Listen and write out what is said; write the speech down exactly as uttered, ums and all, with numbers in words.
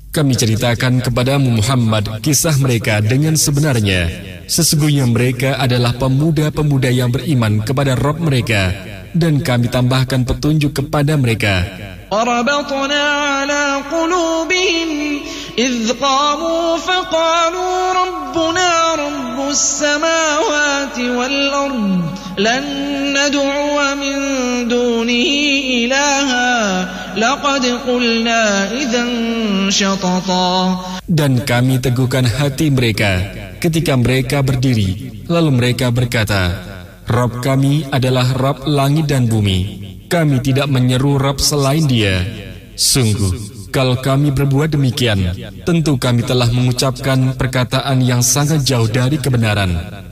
Kami ceritakan kepadamu Muhammad kisah mereka dengan sebenarnya. Sesungguhnya mereka adalah pemuda-pemuda yang beriman kepada Rabb mereka, dan kami tambahkan petunjuk kepada mereka. وَرَبَطْنَا عَلَى قُلُوبِهِمْ إِذْ قَامُوا فَقَالُوا رَبُّنَا رَبُّ السَّمَاوَاتِ وَالْأَرْضِ لَن نَّدْعُوَ مِن دُونِهِ إِلَٰهًا لَقَدْ قُلْنَا إِذًا شَطَطًا. Dan kami teguhkan hati mereka ketika mereka berdiri, lalu mereka berkata, Rabb kami adalah Rabb langit dan bumi. Kami tidak menyeru Rabb selain Dia. Sungguh, kalau kami berbuat demikian, tentu kami telah mengucapkan perkataan yang sangat jauh dari kebenaran.